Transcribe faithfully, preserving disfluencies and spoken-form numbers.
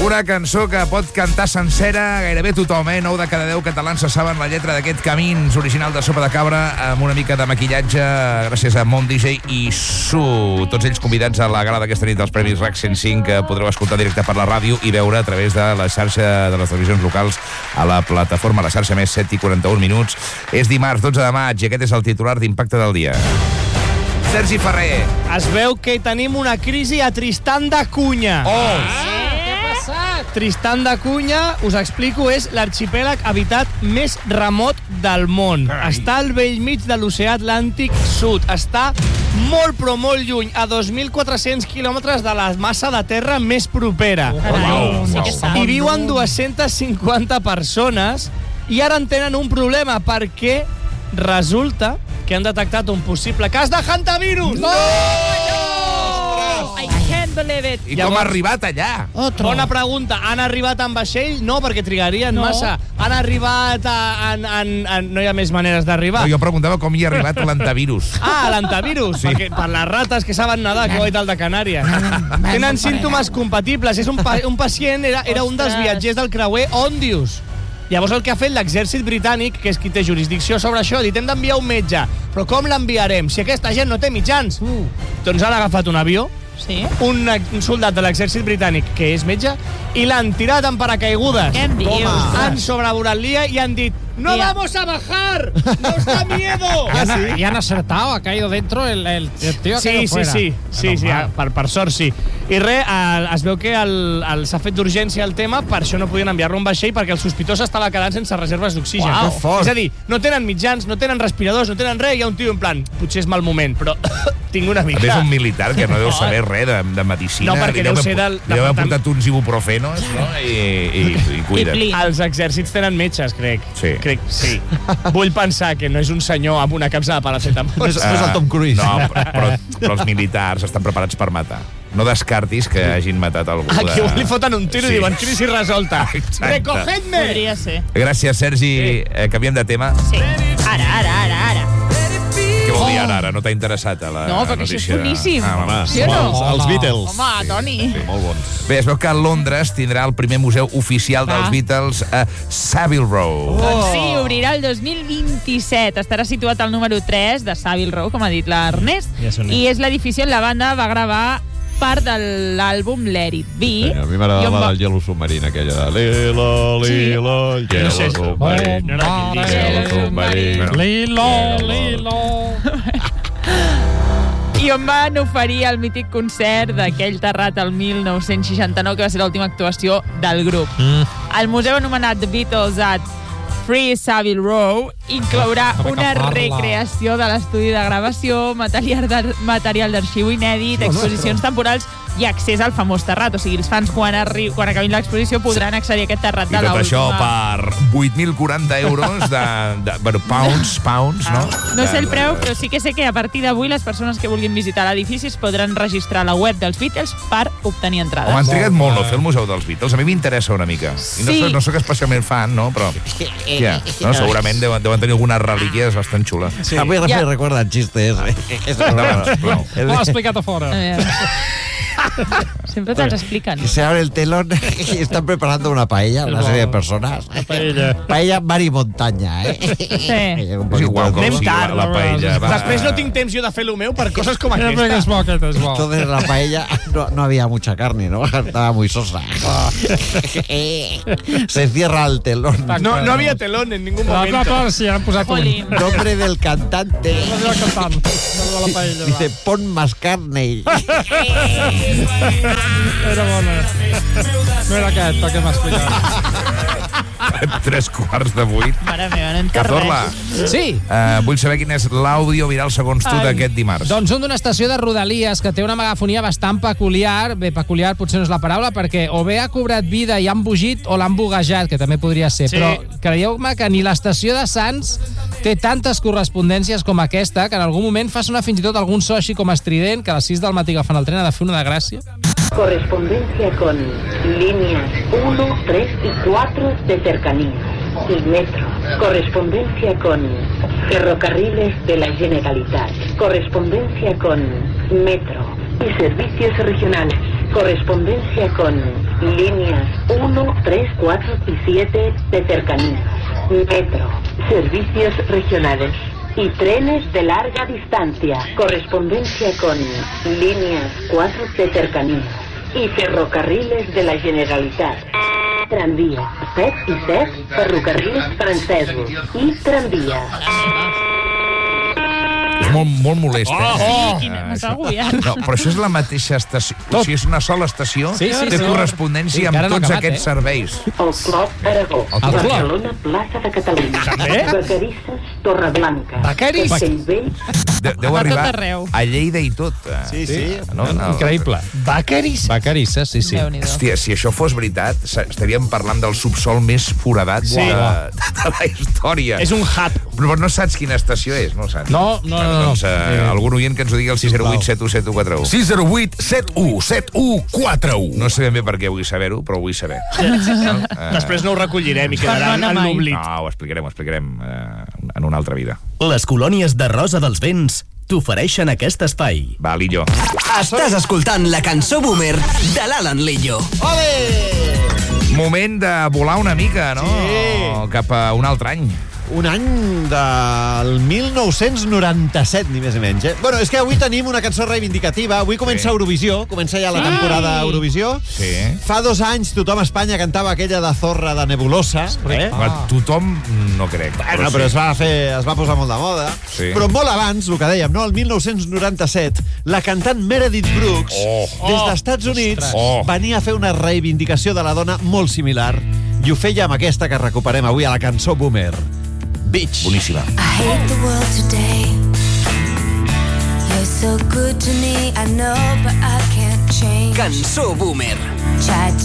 Una cançó que pot cantar sencera gairebé tothom, eh? nou de cada deu catalans se saben la lletra d'aquest Camins, original de Sopa de Cabra, amb una mica de maquillatge gràcies a Mont D J i Su. Tots ells convidats a la gala d'aquesta nit dels Premis RAC cent cinc, que podreu escoltar directe per la ràdio i veure a través de la xarxa de les televisions locals a la plataforma La Xarxa Més, set i quaranta-un minuts. És dimarts dotze de maig i aquest és el titular d'Impacte del dia. Sergi Ferrer. Es veu que tenim una crisi a Tristan da Cunha. Oh! Què ha passat? Tristan da Cunha, us explico, és l'arxipèlag habitat més remot del món. Ai. Està al bell mig de l'oceà Atlàntic Sud. Està molt, però molt lluny, a dos mil quatre-cents quilòmetres de la massa de terra més propera. Wow, sí que wow. està. Hi viuen dues-centes cinquanta persones i ara en tenen un problema perquè resulta que han detectat un possible cas de hantavirus. No! I can't believe it. I com ha arribat allà? Otro. Bona pregunta. Han arribat en vaixell? No, perquè trigarien No. massa. Han arribat a... En, en, en, no hi ha més maneres d'arribar. No, jo preguntava com hi ha arribat l'antavirus. Ah, l'antavirus. Sí. Perquè, per les rates que saben nedar, que ho ha dit el de Canàries. Tenen símptomes compatibles. És un, pa un pacient, era, era un dels Ostres. viatgers del creuer Ondius. Llavors el que ha fet l'exèrcit britànic, que és qui té jurisdicció sobre això, ha dit, hem d'enviar un metge. Però com l'enviarem? Si aquesta gent no té mitjans. Uh. Doncs han agafat un avió, Sí? un, un soldat de l'exèrcit britànic, que és metge, i l'han tirat en paracaigudes. Què em dius? Han sobrevolat l'I A i han dit, ¡no Tía. vamos a bajar! ¡Nos da miedo! ¿Y han, y han acertado? ¿Ha caído dentro el, el, el tío? Sí, que sí, sí, sí, sí, per, per sort sí. I res, el, es veu que el, el, s'ha fet d'urgència el tema, per això no podien enviar-lo a un vaixell, perquè el sospitós estava quedant sense reserves d'oxigen. Uau, que fort. És a dir, no tenen mitjans, no tenen respiradors, no tenen res, hi ha un tio en plan, potser és mal moment, però tinc una mica... A més, un militar que no deu saber res de, de medicina. No, perquè Li deu haver- ser del- Li deu haver departament- portat uns ibuprofenos, no? I, i, i cuida't. I pli. Els exèrcits tenen metges, crec. Sí. Crec, sí. Vull pensar que no és un senyor amb una capsa de paracetamol. No és, no és el Tom Cruise. No, però, però, però els militars estan preparats per matar. No descartis que hagin matat algú. A qui de- li foten un tiro Sí. i diuen crisi resolta. Exacte. Recogedme! Podria ser. Gràcies, Sergi. Eh, canviem de tema. Sí. Ara, ara, ara, ara. Què vol dir ara? Ara no t'ha interessat a la No, perquè això és notícia? boníssim. Ah, home. Sí o no? Els, els Beatles. Home, Toni. Sí, molt bons. Bé, es veu que Londres tindrà el primer museu oficial dels Ah. Beatles a Savile Row. Doncs sí, obrirà el dos mil vint-i-set. Estarà situat al número tres de Savile Row, com ha dit l'Ernest. Ja sona. I és l'edifici on la banda va gravar part de l'àlbum Let It Be. Sí, a mi I on m'agradava va- el Yellow Submarine, aquella de Lilo, Lilo, el No sé, Yellow Submarine. no era aquell disc. Yellow Submarine. Lilo, Lilo. I on van oferir el mític concert d'aquell terrat el mil nou-cents seixanta-nou, que va ser l'última actuació del grup. Mm. El museu anomenat The Beatles at Free Savile Row inclourà Ah, una que parla. recreació de l'estudi de gravació, material d'ar- material d'arxiu inèdit, exposicions temporals i accés al famós terrat. O sigui, els fans, quan, arri quan acabin l'exposició, podran accedir a aquest terrat I de tot això l'última... per vuit mil quaranta euros de... de bueno, pounds, pounds, no? No sé el De- preu, però sí que sé que a partir d'avui les persones que vulguin visitar l'edifici es podran registrar a la web dels Beatles per obtenir entrades. Home, han trigat molt, no, fer el Museu dels Beatles. A mi m'interessa una mica. I no, Sí. soc, no soc especialment fan, no? Però, ja, no, segurament deuen, deuen tenir algunes relíquies bastant xules. Sí. A mi Ja. me recuerda el chiste ese. Endavant, sisplau. Ho ha explicat a fora. A veure. Sempre te'ls expliquen. Se abre el telón y están preparando una paella, una serie de personas. Paella. Paella mar y montaña, ¿eh? Sí. Un És poquito igual com de- Anem sigui tard, la, la paella. Va. Després no tinc temps jo de fer el meu per coses com Ja, perquè és aquesta. bo, aquest és bo. Entonces la paella no, no había mucha carne, ¿no? Estaba muy sosa. Se cierra el telón. No, no havia telón en ningún Clar, clar, moment. clar, sí, han posat un. Jolín. Nombre del cantante. No va cantant. No va la paella. Dice, pon más carne. Era bona. No era aquest, el que m'ha explicat. Tres quarts de vuit. Mare meva, no entenc Cazorla, res. Sí. uh, vull saber quin és l'àudio viral segons tu Ai. d'aquest dimarts. Doncs són d'una estació de Rodalies que té una megafonia bastant peculiar. Bé, peculiar potser no és la paraula, perquè o bé ha cobrat vida i ha embogit o l'ha emboguejat, que també podria ser. Sí. Però creieu-me que ni l'estació de Sants té tantes correspondències com aquesta, que en algun moment fa sonar fins i tot algun so així com estrident, que a les sis del matí agafant el tren ha de fer una de gràcia. Correspondencia con líneas uno, tres y cuatro de cercanías y metro. Correspondencia con ferrocarriles de la Generalitat. Correspondencia con metro y servicios regionales. Correspondencia con líneas uno, tres, cuatro y siete de cercanías, metro, servicios regionales y trenes de larga distancia, correspondencia con líneas cuatro de cercanías y ferrocarriles de la Generalitat. Tramvia, set i set, ferrocarrils francesos i tramvia. És molt, molt molest, eh? Oh, quina, m'està agobiant. No, però això és la mateixa estació. O sigui, és una sola estació, Sí, sí, té sí. correspondència Sí, amb encara no ha tots acabat, aquests eh? serveis. El Clot Aragó, El Clot. Barcelona, plaça de Catalunya. També? Vacarisses, Torreblanca. Vacaris? Castellvell, De, deu A arribar tot arreu. a Lleida i tot. eh? Sí, sí. No, no. Increïble. Vacaris? Vacarissa, sí, sí. Déu-n'hi-do. Hòstia, si això fos veritat, s- estaríem parlant del subsol més foradat Sí. de, de la història. És un hub. Però no saps quina estació és, no ho saps? No, no, no, no. Doncs eh, algun oient que ens ho digui al sis zero vuit, set u set u quatre u. sis zero vuit, set u set u quatre u. No sé ben bé per què vull saber-ho, però ho vull saber. No? Eh, Després no ho recollirem i quedarà Per no anar en mai. l'oblit. No, ho explicarem, ho explicarem eh, en una altra vida. Les colònies de Rosa dels Vents t'ofereixen aquest espai. Va, Lillo. Estàs escoltant la cançó Boomer de l'Alan Lillo. Moment de volar una mica, no? Sí. Cap a un altre any. Un any del mil nou-cents noranta-set, ni més ni menys, eh? Bueno, és que avui tenim una cançó reivindicativa. Avui comença Sí. Eurovisió, comença ja la temporada Eurovisió. Sí. Fa dos anys tothom a Espanya cantava aquella de Zorra de Nebulosa. Eh? Ah. Tothom no crec. Bueno, però es va, fer, es va posar molt de moda. Sí. Però molt abans, el que dèiem, no? El mil nou-cents noranta-set, la cantant Meredith Brooks, Oh. des d'Estats Units, Oh. venia a fer una reivindicació de la dona molt similar. I ho feia amb aquesta que recuperem avui a la cançó Boomer. Beach. Boníssima. I hate the world today. You're so good to me, I know, but I can't change. Cançó Boomer.